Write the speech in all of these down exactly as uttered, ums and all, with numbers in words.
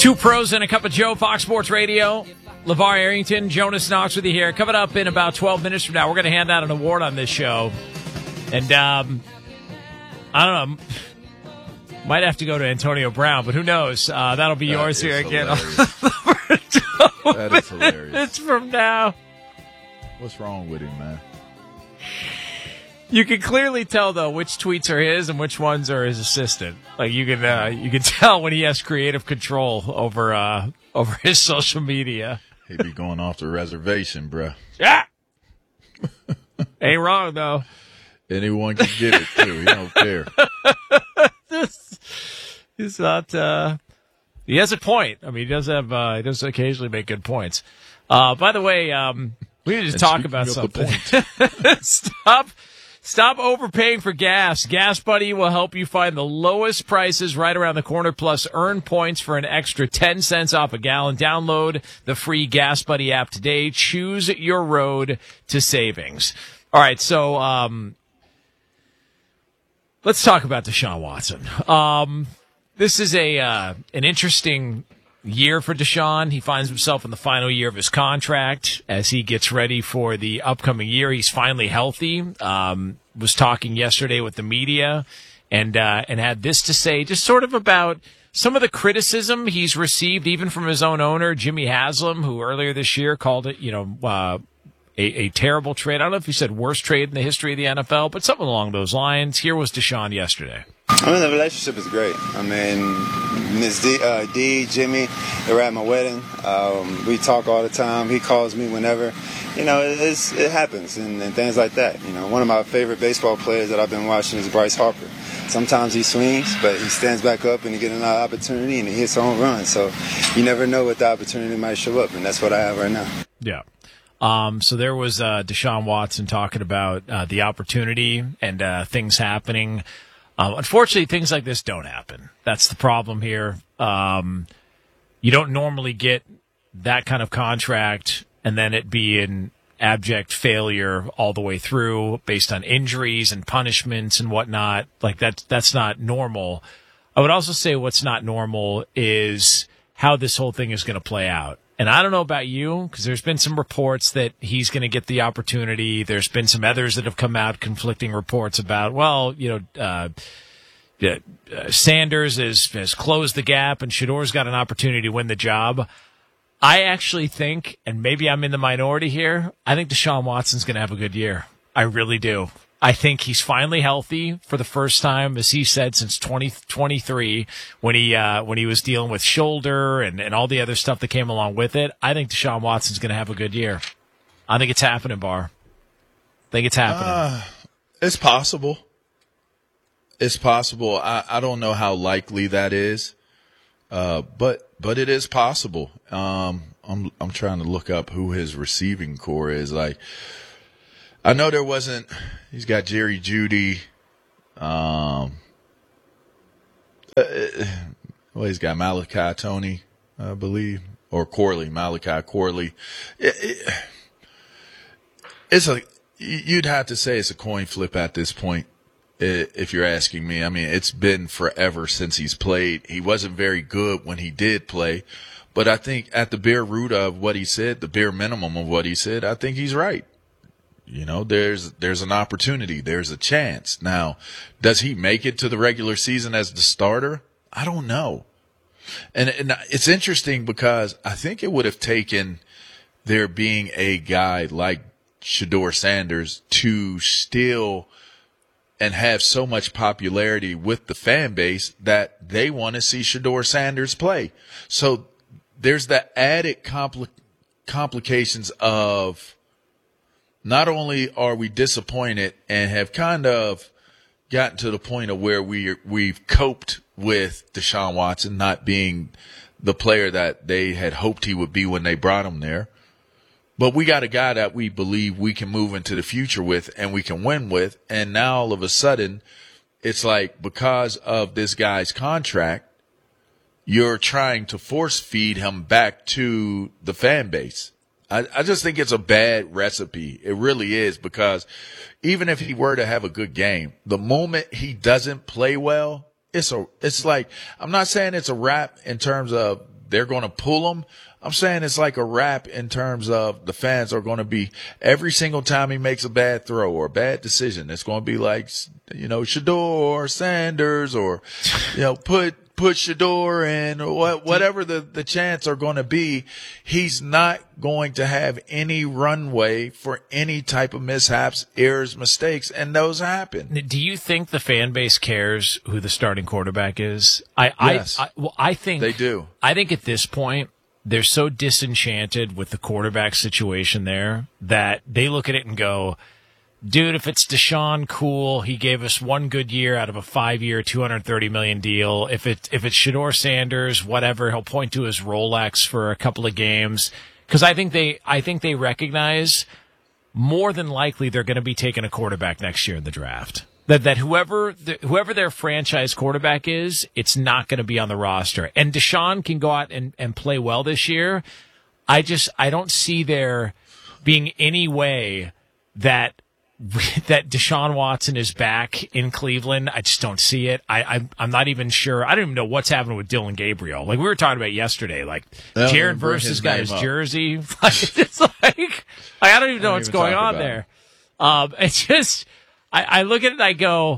Two pros and a cup of Joe, Fox Sports Radio. LeVar Arrington, Jonas Knox with you here. Coming up in about twelve minutes from now, we're going to hand out an award on this show. And, um, I don't know, might have to go to Antonio Brown, but who knows? Uh, that'll be that yours here again. That is hilarious. It's from now. What's wrong with him, man? You can clearly tell, though, which tweets are his and which ones are his assistant. Like, you can uh, you can tell when he has creative control over uh, over his social media. He'd be going off the reservation, bruh. Yeah! Ain't wrong, though. Anyone can get it, too. He don't care. this, he's not... Uh, he has a point. I mean, he does have... Uh, he does occasionally make good points. Uh, by the way, um, we need to And talk about something. Stop... Stop overpaying for gas. Gas Buddy will help you find the lowest prices right around the corner, plus earn points for an extra ten cents off a gallon. Download the free Gas Buddy app today. Choose your road to savings. All right, so um, let's talk about Deshaun Watson. Um, this is a uh, an interesting year for Deshaun. He finds himself in the final year of his contract as he gets ready for the upcoming year. He's finally healthy. Um, was talking yesterday with the media and, uh, and had this to say, just sort of about some of the criticism he's received, even from his own owner, Jimmy Haslam, who earlier this year called it, you know, uh, a, a terrible trade. I don't know if he said worst trade in the history of the N F L, but something along those lines. Here was Deshaun yesterday. I mean, the relationship is great. I mean, Miss D, uh, D, Jimmy, they were at my wedding. Um, we talk all the time. He calls me whenever. You know, it, it's, it happens and, and things like that. You know, one of my favorite baseball players that I've been watching is Bryce Harper. Sometimes he swings, but he stands back up and he gets another opportunity and he hits a home run. So you never know what the opportunity might show up, and that's what I have right now. Yeah. Um, so there was uh, Deshaun Watson talking about uh, the opportunity and uh, things happening. Um, unfortunately, things like this don't happen. That's the problem here. Um, you don't normally get that kind of contract and then it be an abject failure all the way through based on injuries and punishments and whatnot. Like that, that's not normal. I would also say what's not normal is how this whole thing is going to play out. And I don't know about you, because there's been some reports that he's going to get the opportunity. There's been some others that have come out, conflicting reports about, well, you know, uh, uh, Sanders has, has closed the gap and Shador's got an opportunity to win the job. I actually think, and maybe I'm in the minority here, I think Deshaun Watson's going to have a good year. I really do. I think he's finally healthy for the first time, as he said, since twenty twenty-three, when he uh, when he was dealing with shoulder and, and all the other stuff that came along with it. I think Deshaun Watson's going to have a good year. I think it's happening, Bar. I think it's happening. Uh, it's possible. It's possible. I, I don't know how likely that is, uh, but but it is possible. Um, I'm I'm trying to look up who his receiving core is. Like, I know there wasn't. He's got Jerry Jeudy. Um, uh, well, he's got Malachi Tony, I believe, or Corley, Malachi Corley. It, it, it's a. You'd have to say it's a coin flip at this point, if you're asking me. I mean, it's been forever since he's played. He wasn't very good when he did play, but I think at the bare root of what he said, the bare minimum of what he said, I think he's right. You know, there's there's an opportunity. There's a chance. Now, does he make it to the regular season as the starter? I don't know. And, and it's interesting because I think it would have taken there being a guy like Shedeur Sanders to still and have so much popularity with the fan base that they want to see Shedeur Sanders play. So there's the added compli- complications of not only are we disappointed and have kind of gotten to the point of where we we've coped with Deshaun Watson not being the player that they had hoped he would be when they brought him there, but we got a guy that we believe we can move into the future with and we can win with. And now all of a sudden, it's like because of this guy's contract, you're trying to force feed him back to the fan base. I, I just think it's a bad recipe. It really is, because even if he were to have a good game, the moment he doesn't play well, it's a, it's like, I'm not saying it's a wrap in terms of they're going to pull them. I'm saying it's like a wrap in terms of the fans are going to be every single time he makes a bad throw or a bad decision. It's going to be like, you know, Shedeur Sanders or, you know, put, put Shedeur in or what, whatever the, the chants are going to be. He's not going to have any runway for any type of mishaps, errors, mistakes, and those happen. Do you think the fan base cares who the starting quarterback is? I, Yes. I, I, well, I think They do. I think at this point, they're so disenchanted with the quarterback situation there that they look at it and go, dude, if it's Deshaun, cool. He gave us one good year out of a five-year, two hundred thirty million dollars deal. If it if it's Shedeur Sanders, whatever, he'll point to his Rolex for a couple of games. Because I think they I think they recognize more than likely they're going to be taking a quarterback next year in the draft. That that whoever the, whoever their franchise quarterback is, it's not going to be on the roster. And Deshaun can go out and, and play well this year. I just I don't see there being any way that that Deshaun Watson is back in Cleveland. I just don't see it. I, I'm I'm not even sure. I don't even know what's happening with Dylan Gabriel. Like we were talking about yesterday, like Jared Verse's got his jersey. Like, it's like I don't even know I don't what's even going talk on about there. Um, it's just. I, I look at it and I go,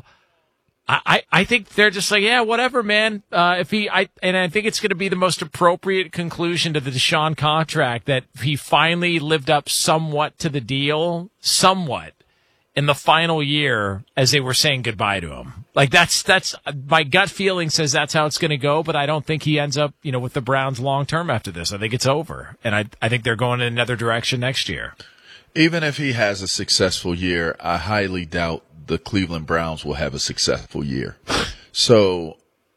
I, I think they're just like, yeah, whatever, man. Uh, if he, I, and I think it's going to be the most appropriate conclusion to the Deshaun contract that he finally lived up somewhat to the deal, somewhat, in the final year as they were saying goodbye to him. Like that's, that's, my gut feeling says that's how it's going to go, but I don't think he ends up, you know, with the Browns long term after this. I think it's over. And I, I think they're going in another direction next year. Even if he has a successful year, I highly doubt the Cleveland Browns will have a successful year. So,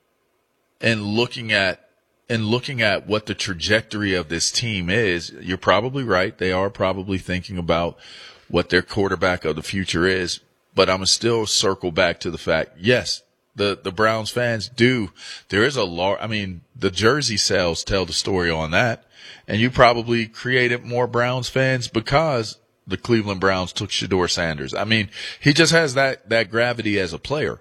in looking at in looking at what the trajectory of this team is, you're probably right. They are probably thinking about what their quarterback of the future is. But I'm gonna still circle back to the fact, yes, the the Browns fans do. There is a large. I mean, the jersey sales tell the story on that, and you probably created more Browns fans because the Cleveland Browns took Shedeur Sanders. I mean, he just has that, that gravity as a player.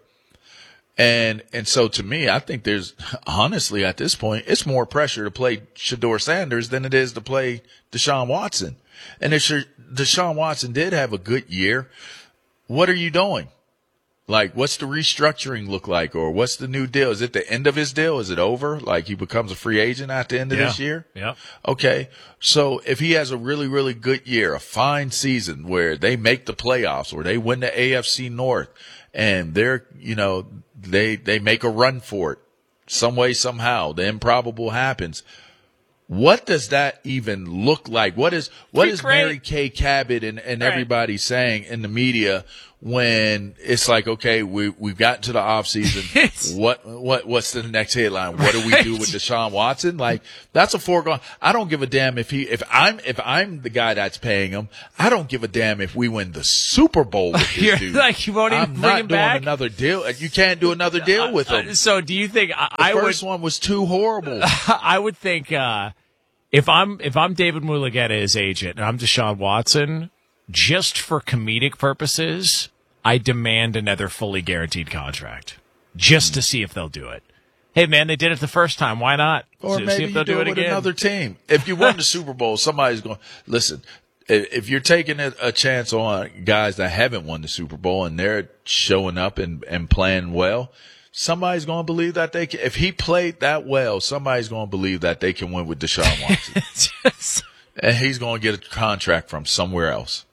And, and so to me, I think there's honestly at this point, it's more pressure to play Shedeur Sanders than it is to play Deshaun Watson. And if Deshaun Watson did have a good year, what are you doing? Like, what's the restructuring look like? Or what's the new deal? Is it the end of his deal? Is it over? Like he becomes a free agent at the end of yeah. this year? Yeah. Okay. So if he has a really, really good year, a fine season where they make the playoffs or they win the A F C North and they're, you know, they, they make a run for it some way, somehow, the improbable happens. What does that even look like? What is, what is great. Mary Kay Cabot and, and Right. everybody saying in the media when it's like, okay, we, we've gotten to the off season. what, what, what's the next headline? What do we do with Deshaun Watson? Like, that's a foregone. I don't give a damn if he, if I'm, if I'm the guy that's paying him, I don't give a damn if we win the Super Bowl with this You're dude. like, you won't even I'm bring not him doing back? another deal. You can't do another deal with him. Uh, so do you think I, The I would? first one was too horrible. I would think uh, if I'm if I'm David Mulugeta, his agent, and I'm Deshaun Watson, just for comedic purposes, I demand another fully guaranteed contract just to see if they'll do it. Hey, man, they did it the first time. Why not? Or see, maybe see if you they'll do, do it it with again. another team. If you won the Super Bowl, somebody's going, listen, if if you're taking a, a chance on guys that haven't won the Super Bowl and they're showing up and, and playing well, somebody's going to believe that they can. If he played that well, somebody's going to believe that they can win with Deshaun Watson. Just- And he's going to get a contract from somewhere else.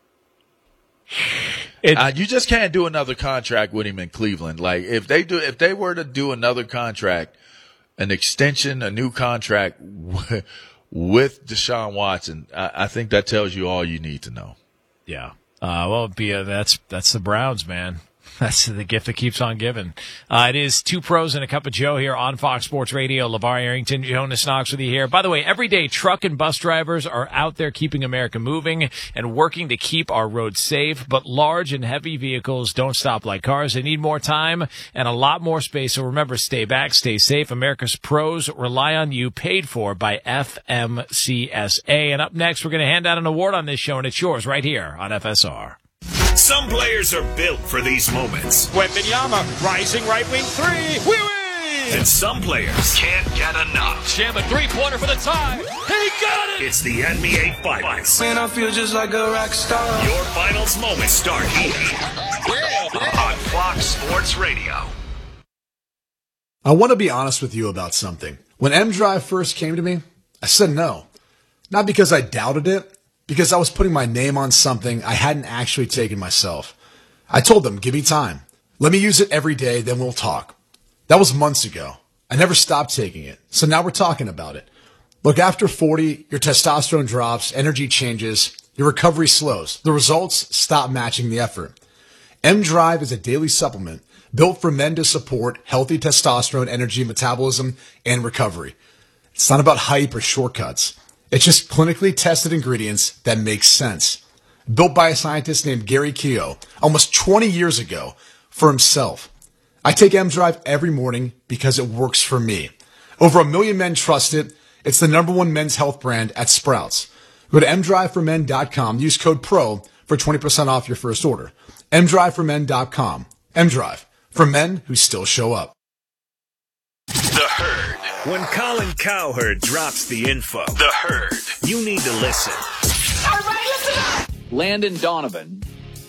It, Uh, you just can't do another contract with him in Cleveland. Like if they do, if they were to do another contract, an extension, a new contract w- with Deshaun Watson, I, I think that tells you all you need to know. yeah. Uh, well, be a, that's that's the Browns, man. That's the gift that keeps on giving. Uh, it is Two Pros and a Cup of Joe here on Fox Sports Radio. LeVar Arrington, Jonas Knox with you here. By the way, every day truck and bus drivers are out there keeping America moving and working to keep our roads safe. But large and heavy vehicles don't stop like cars. They need more time and a lot more space. So remember, stay back, stay safe. America's pros rely on you, paid for by F M C S A. And up next, we're going to hand out an award on this show, and it's yours right here on F S R. Some players are built for these moments. Wembanyama, rising right wing three. We win! And some players can't get enough. jam a three-pointer for the tie. He got it! It's the N B A Finals. Man, I feel just like a rock star. Your finals moments start here on Fox Sports Radio. I want to be honest with you about something. When M-Drive first came to me, I said no. Not because I doubted it, because I was putting my name on something I hadn't actually taken myself. I told them, give me time. Let me use it every day, then we'll talk. That was months ago. I never stopped taking it, so now we're talking about it. Look, after forty, your testosterone drops, energy changes, your recovery slows. The results stop matching the effort. M-Drive is a daily supplement built for men to support healthy testosterone, energy, metabolism, and recovery. It's not about hype or shortcuts. It's just clinically tested ingredients that make sense. Built by a scientist named Gary Keogh almost twenty years ago for himself. I take M-Drive every morning because it works for me. Over a million men trust it. It's the number one men's health brand at Sprouts. Go to m drive for men dot com. Use code PRO for twenty percent off your first order. m drive for men dot com. M-Drive, for men who still show up. The Herd. When Colin Cowherd drops the info, The Herd, you need to listen. Landon Donovan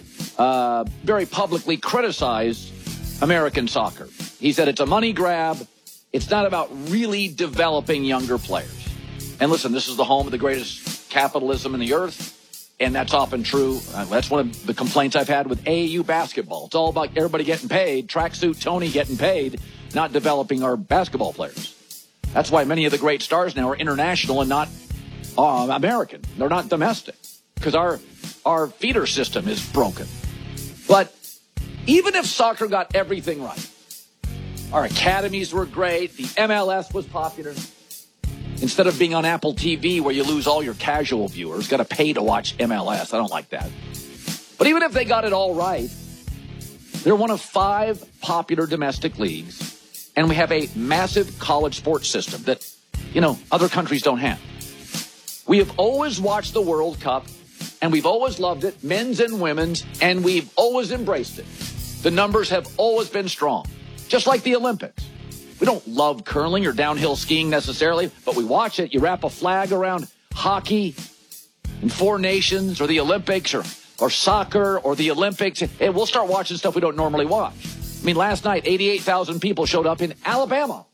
uh, very publicly criticized American soccer. He said it's a money grab. It's not about really developing younger players. And listen, this is the home of the greatest capitalism in the earth. And that's often true. Uh, that's one of the complaints I've had with A A U basketball. It's all about everybody getting paid, tracksuit Tony getting paid, not developing our basketball players. That's why many of the great stars now are international and not uh, American. They're not domestic because our our feeder system is broken. But even if soccer got everything right, our academies were great, the M L S was popular. Instead of being on Apple T V where you lose all your casual viewers, got to pay to watch M L S. I don't like that. But even if they got it all right, they're one of five popular domestic leagues, and we have a massive college sports system that, you know, other countries don't have. We have always watched the World Cup, and we've always loved it, men's and women's, and we've always embraced it. The numbers have always been strong, just like the Olympics. We don't love curling or downhill skiing necessarily, but we watch it. You wrap a flag around hockey and Four Nations or the Olympics or, or soccer or the Olympics. Hey, we'll start watching stuff we don't normally watch. I mean, last night, eighty-eight thousand people showed up in Alabama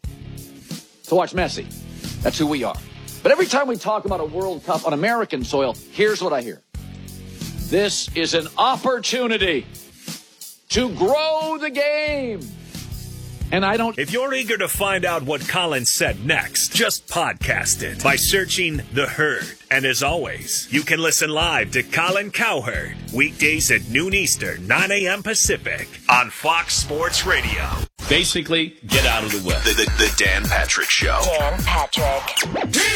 to watch Messi. That's who we are. But every time we talk about a World Cup on American soil, here's what I hear. This is an opportunity to grow the game. And I don't... If you're eager to find out what Colin said next, just podcast it by searching The Herd. And as always, you can listen live to Colin Cowherd weekdays at noon Eastern, nine a.m. Pacific on Fox Sports Radio. Basically, get out of the way. The, the, the Dan Patrick Show. Dan Patrick.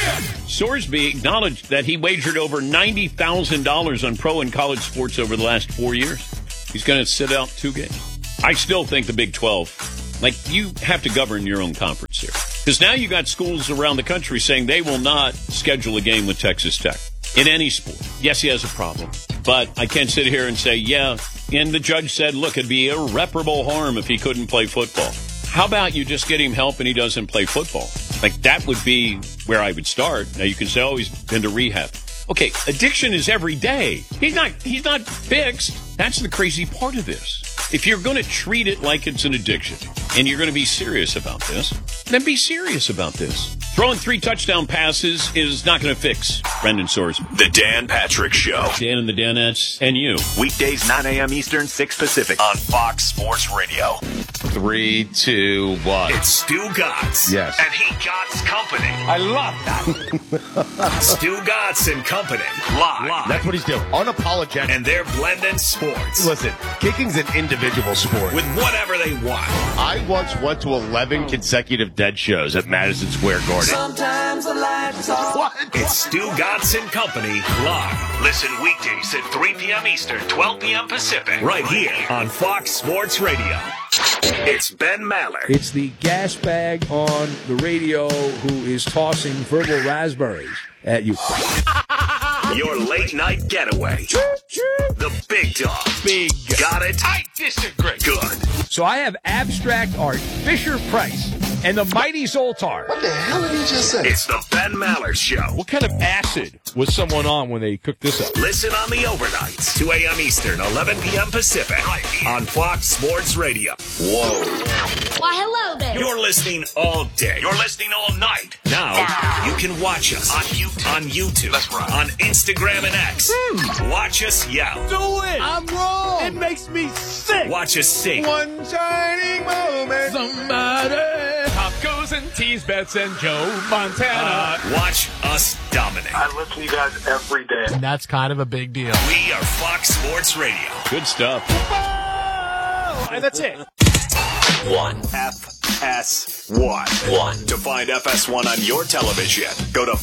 Sorsby acknowledged that he wagered over ninety thousand dollars on pro and college sports over the last four years. He's going to sit out two games. I still think the Big twelve... Like, you have to govern your own conference here. Because now you got schools around the country saying they will not schedule a game with Texas Tech in any sport. Yes, he has a problem. But I can't sit here and say, yeah, and the judge said, look, it'd be irreparable harm if he couldn't play football. How about you just get him help and he doesn't play football? Like, that would be where I would start. Now, you can say, oh, he's been to rehab. Okay, addiction is every day. He's not, he's not fixed. That's the crazy part of this. If you're going to treat it like it's an addiction and you're going to be serious about this, then be serious about this. Throwing three touchdown passes is not going to fix Brendan Sorsby. The Dan Patrick Show. Dan and the Danettes and you. Weekdays, nine a.m. Eastern, six Pacific on Fox Sports Radio. Three, two, one. It's Stu Gotts. Yes. And he Gotts Company. I love that. Stu Gotts and Company. Live. Live. That's what he's doing. Unapologetic. And they're blending sports. Listen, kicking's an individual sport. With whatever they want. I once went to eleven consecutive Dead shows at Madison Square Garden. Sometimes the lights off. What? It's Stu Gotts and Company live. Listen weekdays at three p.m. Eastern, twelve p.m. Pacific. Right here on Fox Sports Radio. It's Ben Maller. It's the gas bag on the radio who is tossing verbal raspberries at you. Your late night getaway. The big dog. Big. Got it? I disagree. Good. So I have abstract art. Fisher Price and the mighty Zoltar. What the hell did he just say? It's the Ben Maller Show. What kind of acid was someone on when they cooked this up? Listen on the overnights, two a.m. Eastern, eleven p.m. Pacific, on Fox Sports Radio. Whoa. Why, hello there. You're listening all day. You're listening all night. Now, you can watch us on YouTube, on, YouTube, That's right. on Instagram and X. Hmm. Watch us yell. Do it! I'm wrong! It makes me sick! Watch us sing. One shining moment. Somebody. Tacos and teas, bets and Joe Montana. Uh, watch us dominate. I listen to you guys every day. And that's kind of a big deal. We are Fox Sports Radio. Good stuff. Oh, and that's it. One. F S one. One. To find F S one on your television, go to